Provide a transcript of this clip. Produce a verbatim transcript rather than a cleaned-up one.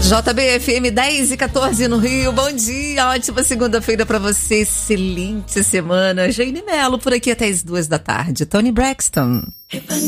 J B F M dez e quatorze no Rio. Bom dia, ótima segunda-feira pra você. Excelente semana. Jane Mello por aqui até as duas da tarde. Toni Braxton.